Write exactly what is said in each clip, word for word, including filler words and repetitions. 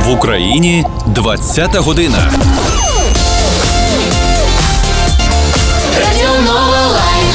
В Україні двадцята година. Радіо Нова Лайв.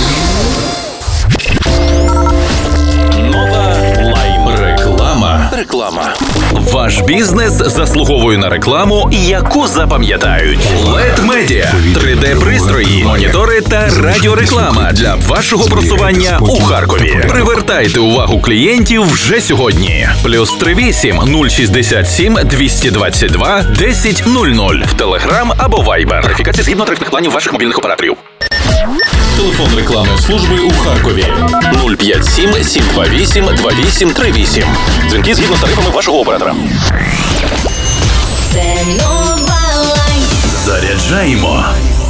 Нова Лайв. Реклама. Реклама. Ваш бізнес заслуговує на рекламу, яку запам'ятають. лед Media. три де-пристрої, монітори та радіореклама для вашого просування у Харкові. Привертайте увагу клієнтів вже сьогодні. Плюс три вісім нуль шістдесят сім двісті двадцять два десять нуль нуль в Телеграм або Вайбер. Верифікація згідно тарифних планів ваших мобільних операторів. Телефон рекламної служби у Харкові нуль п'ять сім сім два вісім два вісім три вісім. Дзвінки згідно з тарифами вашого оператора. Це Нова Лайв. Заряджаємо.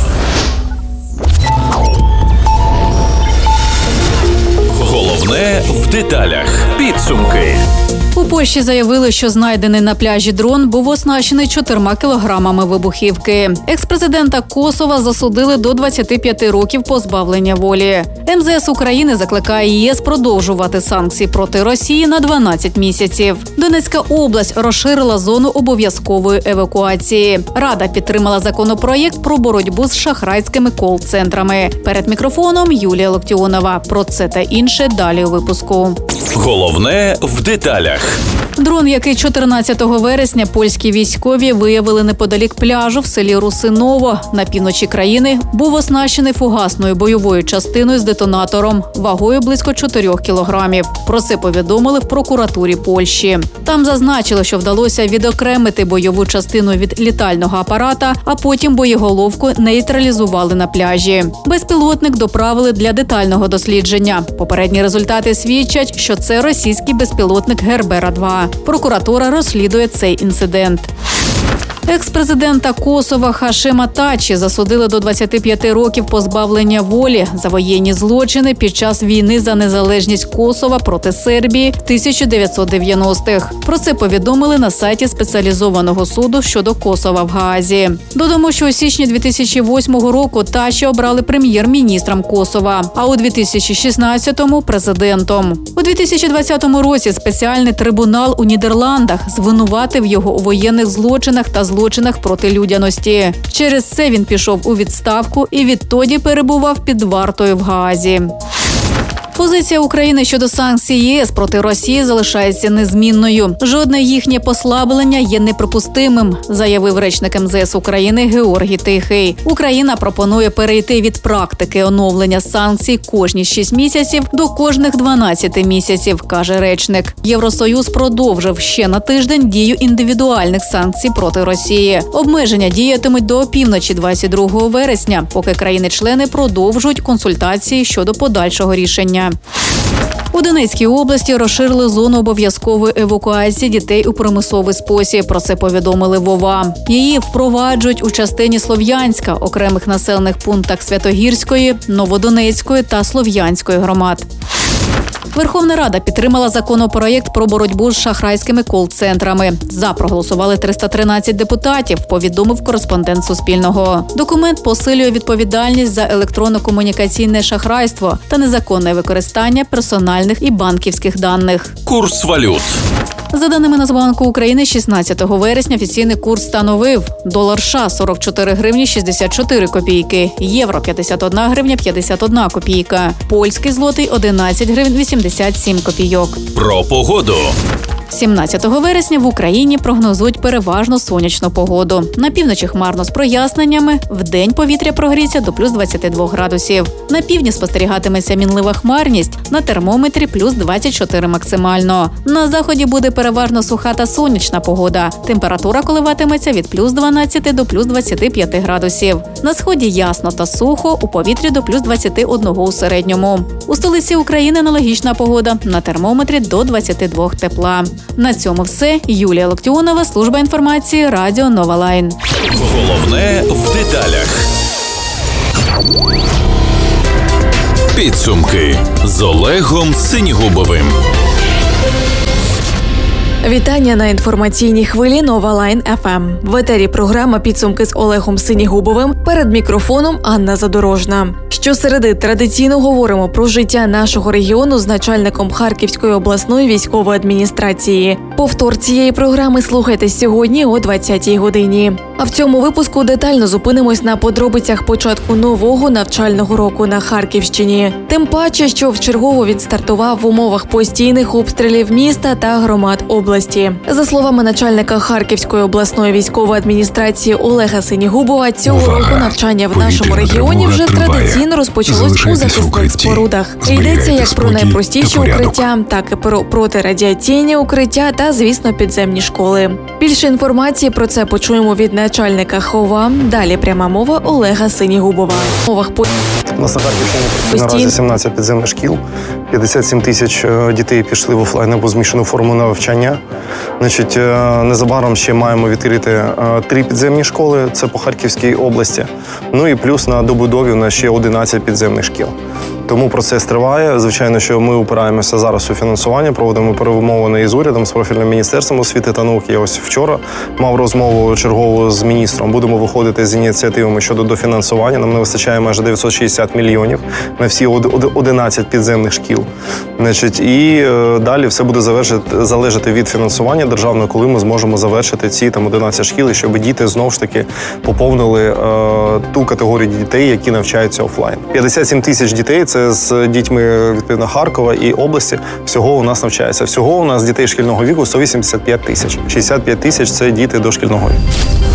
Головне в деталях. Підсумки. У Польщі заявили, що знайдений на пляжі дрон був оснащений чотирма кілограмами вибухівки. Екс-президента Косова засудили до двадцяти п'яти років позбавлення волі. ем зе ес України закликає ЄС продовжувати санкції проти Росії на дванадцять місяців. Донецька область розширила зону обов'язкової евакуації. Рада підтримала законопроєкт про боротьбу з шахрайськими кол-центрами. Перед мікрофоном Юлія Локтіонова. Про це та інше далі у випуску. Головне в деталях. Дрон, який чотирнадцятого вересня польські військові виявили неподалік пляжу в селі Русиново на півночі країни, був оснащений фугасною бойовою частиною з детонатором вагою близько чотирьох кілограмів. Про це повідомили в прокуратурі Польщі. Там зазначили, що вдалося відокремити бойову частину від літального апарата, а потім боєголовку нейтралізували на пляжі. Безпілотник доправили для детального дослідження. Попередні результати свідчать, що це російський безпілотник Гербера два. Прокуратура розслідує цей інцидент. Екс-президента Косова Хашема Тачі засудили до двадцяти п'яти років позбавлення волі за воєнні злочини під час війни за незалежність Косова проти Сербії в тисяча дев'ятсот дев'яностих. Про це повідомили на сайті спеціалізованого суду щодо Косова в Гаазі. Додамо, що у січні дві тисячі восьмого року Тачі обрали прем'єр-міністром Косова, а у дві тисячі шістнадцятому – президентом. У дві тисячі двадцятому році спеціальний трибунал у Нідерландах звинуватив його у воєнних злочинах та злочинах проти людяності. Через це він пішов у відставку і відтоді перебував під вартою в Гаазі. Позиція України щодо санкцій ЄС проти Росії залишається незмінною. Жодне їхнє послаблення є неприпустимим, заявив речник ем зе ес України Георгій Тихий. Україна пропонує перейти від практики оновлення санкцій кожні шість місяців до кожних дванадцяти місяців, каже речник. Євросоюз продовжив ще на тиждень дію індивідуальних санкцій проти Росії. Обмеження діятимуть до опівночі двадцять другого вересня, поки країни-члени продовжують консультації щодо подальшого рішення. У Донецькій області розширили зону обов'язкової евакуації дітей у примусовий спосіб. Про це повідомили ВОВА. Її впроваджують у частині Слов'янська, окремих населених пунктах Святогірської, Новодонецької та Слов'янської громад. Верховна Рада підтримала законопроєкт про боротьбу з шахрайськими кол-центрами. За проголосували триста тринадцять депутатів, повідомив кореспондент Суспільного. Документ посилює відповідальність за електронно-комунікаційне шахрайство та незаконне використання персональних і банківських даних. Курс валют. За даними Нацбанку України, шістнадцятого вересня офіційний курс становив: долар США – сорок чотири гривні шістдесят чотири копійки, євро – п'ятдесят одна гривня п'ятдесят одна копійка, польський злотий – одинадцять гривень вісімдесят сім копійок. Про погоду. сімнадцятого вересня в Україні прогнозують переважно сонячну погоду. На півночі хмарно з проясненнями, вдень повітря прогріється до плюс двадцяти двох градусів. На півдні спостерігатиметься мінлива хмарність, на термометрі плюс двадцять чотири максимально. На заході буде переважно суха та сонячна погода. Температура коливатиметься від плюс дванадцяти до плюс двадцяти п'яти градусів. На сході ясно та сухо, у повітрі до плюс двадцяти одного у середньому. У столиці України аналогічна погода, на термометрі до двадцяти двох тепла. На цьому все. Юлія Локтіонова, служба інформації, Радіо Нова Лайн. Головне в деталях. Підсумки з Олегом Синігубовим. Вітання на інформаційній хвилі Нова Лайн еф ем. В етері програма «Підсумки» з Олегом Синігубовим. Перед мікрофоном Анна Задорожна. Щосереди традиційно говоримо про життя нашого регіону з начальником Харківської обласної військової адміністрації. Повтор цієї програми слухайте сьогодні о двадцятій годині. А в цьому випуску детально зупинимось на подробицях початку нового навчального року на Харківщині. Тим паче, що вчергово він стартував в умовах постійних обстрілів міста та громад області. За словами начальника Харківської обласної військової адміністрації Олега Синігубова, цього Увага! року навчання в Повітряна нашому регіоні тривога вже триває. традиційно розпочалось у Залишайтесь в захисних укритті. спорудах. Йдеться Зберігайте як про спокій найпростіші та порядок. укриття, так і про протирадіаційні укриття та, звісно, підземні школи. Більше інформації про це почуємо від начальника ХОВА. Далі пряма мова Олега Синігубова. В умовах по... У нас на Харківщині працює Постійно. наразі сімнадцять підземних шкіл, п'ятдесят сім тисяч е, дітей пішли в офлайн або змішану форму навчання. Значить, е, незабаром ще маємо відкрити е, три підземні школи, це по Харківській області. Ну і плюс на добудові у нас ще одинадцять підземних шкіл. Тому процес триває. Звичайно, що ми опираємося зараз у фінансування, проводимо перемовини із урядом, з профільним міністерством освіти та науки. Я ось вчора мав розмову чергову з міністром. Будемо виходити з ініціативами щодо дофінансування. Нам не вистачає майже дев'ятсот шістдесят мільйонів на всі одинадцять підземних шкіл. Значить, і е, далі все буде залежати, залежати від фінансування державного, коли ми зможемо завершити ці там одинадцять шкіл, і щоб діти знову ж таки поповнили е, ту категорію дітей, які навчаються офлайн. п'ятдесят сім тисяч дітей – це з дітьми відповідно Харкова і області. Всього у нас навчається. Всього у нас дітей шкільного віку сто вісімдесят п'ять тисяч. шістдесят п'ять тисяч – це діти дошкільного віку.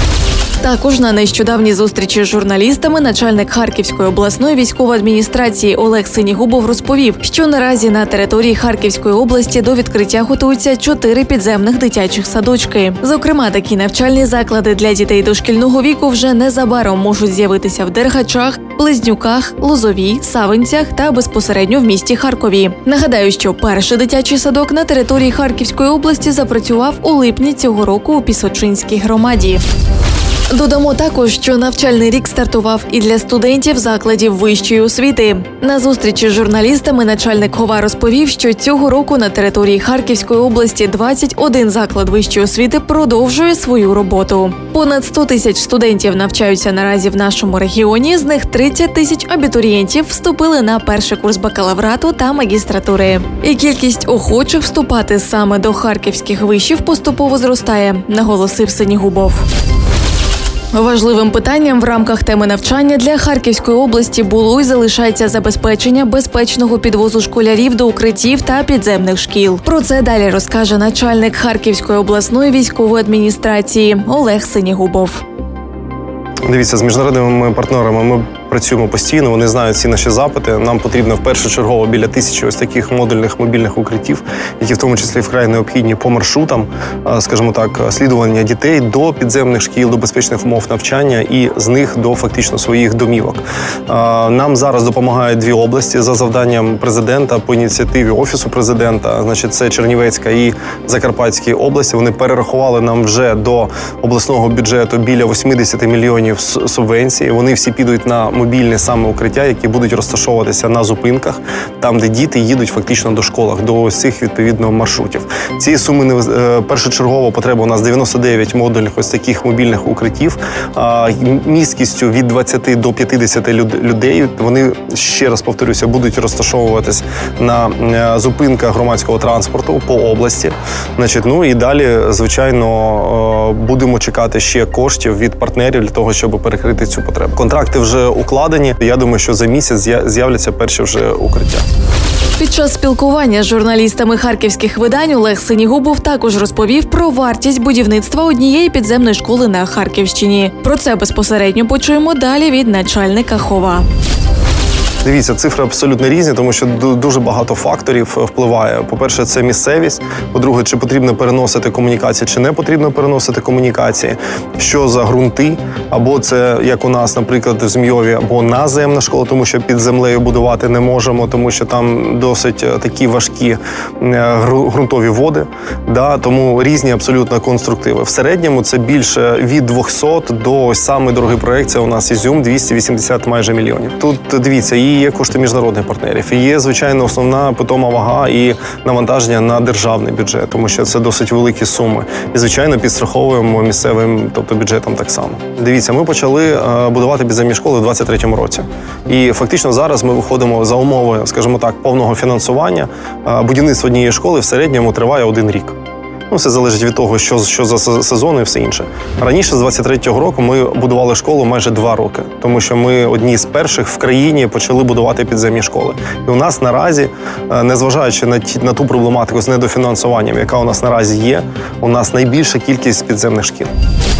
Також на нещодавній зустрічі з журналістами начальник Харківської обласної військової адміністрації Олег Синігубов розповів, що наразі на території Харківської області до відкриття готуються чотири підземних дитячих садочки. Зокрема, такі навчальні заклади для дітей дошкільного віку вже незабаром можуть з'явитися в Дергачах, Близнюках, Лозовій, Савинцях та безпосередньо в місті Харкові. Нагадаю, що перший дитячий садок на території Харківської області запрацював у липні цього року у Пісочинській громаді. Додамо також, що навчальний рік стартував і для студентів закладів вищої освіти. На зустрічі з журналістами начальник ХОВА розповів, що цього року на території Харківської області двадцять один заклад вищої освіти продовжує свою роботу. Понад сто тисяч студентів навчаються наразі в нашому регіоні, з них тридцять тисяч абітурієнтів вступили на перший курс бакалаврату та магістратури. І кількість охочих вступати саме до харківських вишів поступово зростає, наголосив Синігубов. Важливим питанням в рамках теми навчання для Харківської області було і залишається забезпечення безпечного підвозу школярів до укриттів та підземних шкіл. Про це далі розкаже начальник Харківської обласної військової адміністрації Олег Синігубов. Дивіться, з міжнародними партнерами ми працюємо постійно, вони знають всі наші запити. Нам потрібно в першочергово біля тисячі ось таких модульних мобільних укриттів, які в тому числі вкрай необхідні по маршрутам, скажімо так, слідування дітей до підземних шкіл, до безпечних умов навчання і з них до фактично своїх домівок. Нам зараз допомагають дві області за завданням президента по ініціативі Офісу президента, значить це Чернівецька і Закарпатська області. Вони перерахували нам вже до обласного бюджету біля вісімдесят мільйонів субвенцій. Вони всі підуть на мобільні саме укриття, які будуть розташовуватися на зупинках, там, де діти їдуть фактично до школах, до ось цих, відповідно, маршрутів. Цієї суми не першочергова потреба у нас дев'яносто дев'ять модульних ось таких мобільних укриттів, місткістю від двадцяти до п'ятдесяти людей. Вони, ще раз повторюся, будуть розташовуватись на зупинках громадського транспорту по області. Значить, ну і далі, звичайно, будемо чекати ще коштів від партнерів для того, щоб перекрити цю потребу. Контракти вже укладені. Я думаю, що за місяць з'являться перші вже укриття. Під час спілкування з журналістами харківських видань Олег Синігубов також розповів про вартість будівництва однієї підземної школи на Харківщині. Про це безпосередньо почуємо далі від начальника ХОВА. Дивіться, цифри абсолютно різні, тому що дуже багато факторів впливає. По-перше, це місцевість. По-друге, чи потрібно переносити комунікації, чи не потрібно переносити комунікації. Що за ґрунти, або це, як у нас, наприклад, в Змійові, або наземна школа, тому що під землею будувати не можемо, тому що там досить такі важкі ґрунтові води. Да? Тому різні абсолютно конструктиви. В середньому це більше від двохсот до ось самий дорогий проєкт, це у нас Ізюм, двісті вісімдесят майже мільйонів. Тут, дивіться, і є кошти міжнародних партнерів, і є, звичайно, основна питома вага і навантаження на державний бюджет, тому що це досить великі суми. І, звичайно, підстраховуємо місцевим, тобто бюджетом так само. Дивіться, ми почали будувати підземні школи у двадцять третьому році. І фактично зараз ми виходимо за умови, скажімо так, повного фінансування. Будівництво однієї школи в середньому триває один рік. Ну, все залежить від того, що, що за сезон і все інше. Раніше, з двадцять третього року, ми будували школу майже два роки, тому що ми одні з перших в країні почали будувати підземні школи. І у нас наразі, незважаючи на, ті, на ту проблематику з недофінансуванням, яка у нас наразі є, у нас найбільша кількість підземних шкіл.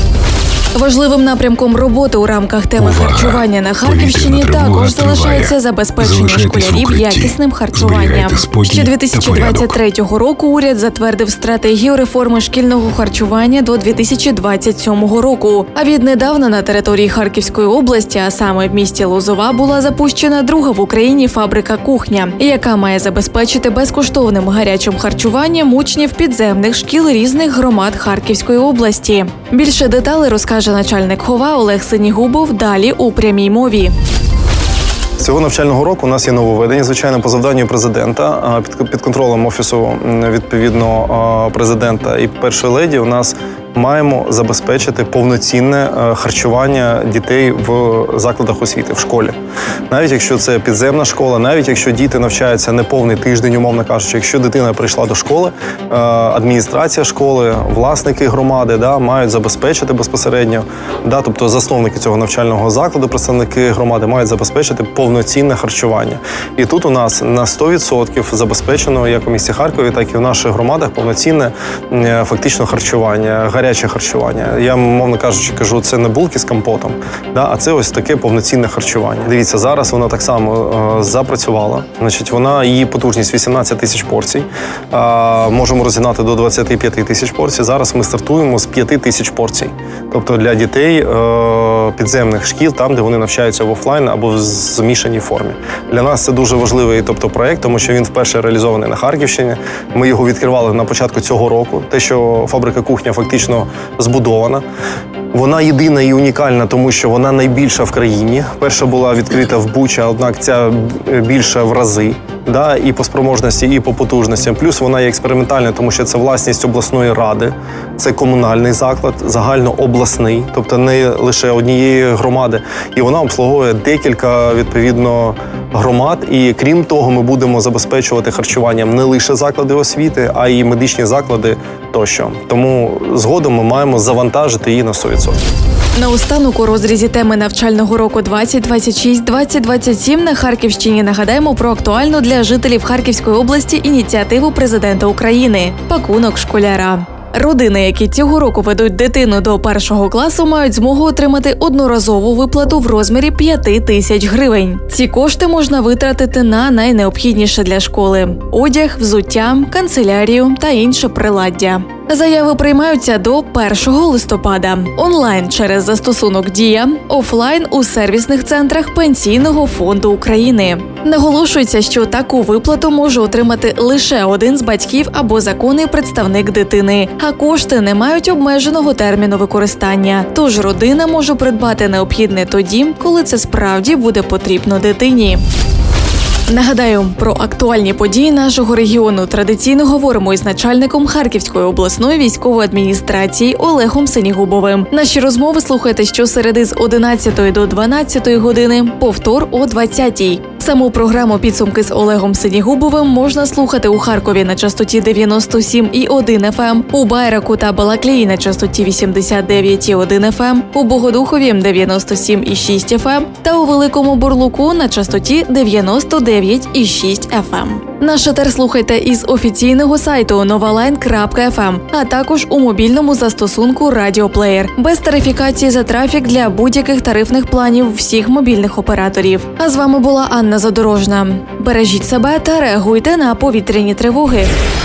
Важливим напрямком роботи у рамках теми Увага! харчування на Харківщині Повітряна тривога також залишається триває. забезпечення Залишайтесь в школярів укритті. якісним харчуванням. Зберігайте спокій Ще та дві тисячі двадцять третього року уряд затвердив стратегію реформи шкільного харчування до дві тисячі двадцять сьомого року. А віднедавна на території Харківської області, а саме в місті Лозова, була запущена друга в Україні фабрика «Кухня», яка має забезпечити безкоштовним гарячим харчуванням учнів підземних шкіл різних громад Харківської області. Більше деталей розкаже начальник ХОВА Олег Синігубов далі у прямій мові. З цього навчального року у нас є нововведення, звичайно, по завданню президента, під, під контролем Офісу, відповідно, президента і першої леді у нас маємо забезпечити повноцінне харчування дітей в закладах освіти, в школі. Навіть якщо це підземна школа, навіть якщо діти навчаються не повний тиждень, умовно кажучи, якщо дитина прийшла до школи, адміністрація школи, власники громади да, мають забезпечити безпосередньо, да, тобто засновники цього навчального закладу, представники громади мають забезпечити повноцінне харчування. І тут у нас на сто відсотків забезпечено як у місті Харкові, так і в наших громадах повноцінне фактично харчування, гаряче харчування. Я, мовно кажучи, кажу, це не булки з компотом, да, а це ось таке повноцінне харчування. Дивіться, зараз вона так само е, запрацювала. Значить, вона, її потужність вісімнадцять тисяч порцій. Е, можемо розігнати до двадцять п'ять тисяч порцій. Зараз ми стартуємо з п'ять тисяч порцій. Тобто для дітей е, підземних шкіл, там, де вони навчаються в офлайн або в змішаній формі. Для нас це дуже важливий тобто, проєкт, тому що він вперше реалізований на Харківщині. Ми його відкривали на початку цього року. Те, що фабрика «Кухня» фактично збудована. Вона єдина і унікальна, тому що вона найбільша в країні. Перша була відкрита в Бучі, однак ця більша в рази. Да, і по спроможності, і по потужностям. Плюс вона є експериментальна, тому що це власність обласної ради, це комунальний заклад, загальнообласний, тобто не лише однієї громади. І вона обслуговує декілька, відповідно, громад. І крім того, ми будемо забезпечувати харчуванням не лише заклади освіти, а й медичні заклади тощо. Тому згодом ми маємо завантажити її на сто відсотків. Наостанок у розрізі теми навчального року двадцять двадцять шість - двадцять двадцять сім на Харківщині нагадаємо про актуальну для жителів Харківської області ініціативу президента України – «Пакунок школяра». Родини, які цього року ведуть дитину до першого класу, мають змогу отримати одноразову виплату в розмірі п'ять тисяч гривень. Ці кошти можна витратити на найнеобхідніше для школи – одяг, взуття, канцелярію та інше приладдя. Заяви приймаються до першого листопада. Онлайн через застосунок «Дія», офлайн у сервісних центрах Пенсійного фонду України. Наголошується, що таку виплату може отримати лише один з батьків або законний представник дитини, а кошти не мають обмеженого терміну використання. Тож родина може придбати необхідне тоді, коли це справді буде потрібно дитині. Нагадаю, про актуальні події нашого регіону традиційно говоримо із начальником Харківської обласної військової адміністрації Олегом Синігубовим. Наші розмови слухайте щосереди з одинадцятої до дванадцятої години, повтор о двадцятій. Саму програму «Підсумки з Олегом Синігубовим» можна слухати у Харкові на частоті дев'яносто сім і один еф ем, у Байраку та Балаклії на частоті вісімдесят дев'ять і один еф ем, у Богодухові дев'яносто сім і шість еф ем та у Великому Бурлуку на частоті дев'яносто дев'ять і шість еф ем. Наш етер слухайте із офіційного сайту новалайн крапка еф ем, а також у мобільному застосунку «Радіоплеєр» без тарифікації за трафік для будь-яких тарифних планів всіх мобільних операторів. А з вами була Анна Задорожна. Бережіть себе та реагуйте на повітряні тривоги.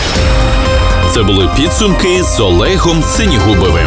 Це були підсумки з Олегом Синігубовим.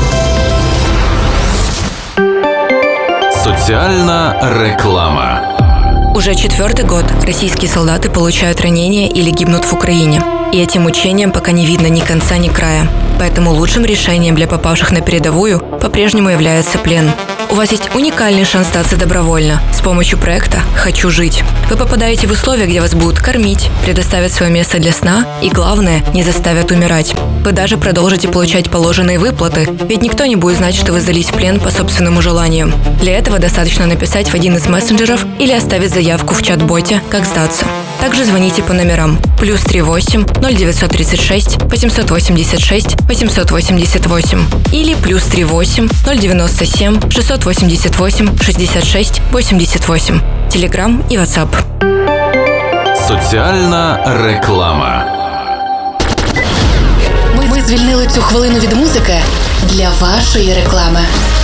Соціальна реклама. Уже четвертый год российские солдаты получают ранения или гибнут в Украине. И этим мучениям пока не видно ни конца, ни края. Поэтому лучшим решением для попавших на передовую по-прежнему является плен. у вас есть уникальный шанс сдаться добровольно с помощью проекта «Хочу жить». Вы попадаете в условия, где вас будут кормить, предоставят свое место для сна и, главное, не заставят умирать. Вы даже продолжите получать положенные выплаты, ведь никто не будет знать, что вы сдались в плен по собственному желанию. Для этого достаточно написать в один из мессенджеров или оставить заявку в чат-боте «Как сдаться». Также звоните по номерам плюс три восемь ноль девятьсот тридцать шесть восемьсот восемьдесят шесть восемьсот восемьдесят восемь или плюс три восемь ноль девяносто семь шестьсот восемьдесят восемь шестьдесят шесть восемьдесят восемь. Телеграм і WhatsApp. Соціальна реклама. Ми, ми звільнили цю хвилину від музики для вашої реклами.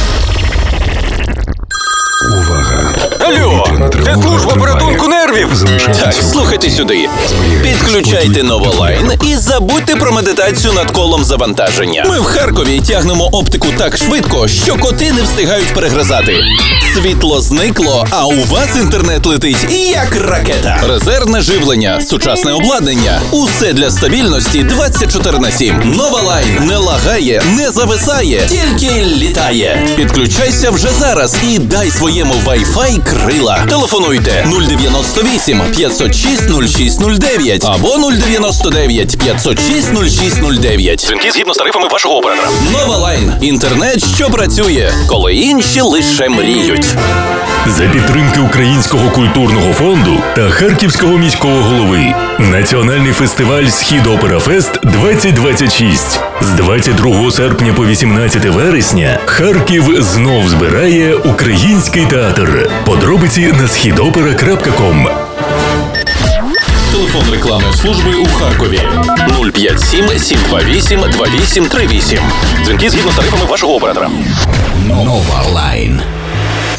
Увага! Алло, це служба порятунку нервів. Так, слухайте сюди. Підключайте Новолайн і забудьте про медитацію над колом завантаження. Ми в Харкові тягнемо оптику так швидко, що коти не встигають перегризати. Світло зникло, а у вас інтернет летить як ракета. Резервне живлення, сучасне обладнання. Усе для стабільності двадцять чотири на сім. Новолайн не лагає, не зависає, тільки літає. Підключайся вже зараз і дай своєму Wi-Fi крила. Телефонуйте нуль дев'яносто вісім п'ятсот шість нуль шість нуль дев'ять або нуль дев'яносто дев'ять п'ятсот шість нуль шість нуль дев'ять. Дзвінки згідно з тарифами вашого оператора. Новолайн. Інтернет, що працює, коли інші лише мріють. За підтримки Українського культурного фонду та Харківського міського голови. Національний фестиваль «Схід Опера Фест двадцять двадцять шість». З двадцять другого серпня по вісімнадцяте вересня Харків знов збирає український театр. Подробиці на східопера крапка ком. Телефон рекламної служби у Харкові нуль п'ять сім сім два вісім два вісім три вісім. Дзвінки згідно з тарифами вашого оператора. Нова Лайн.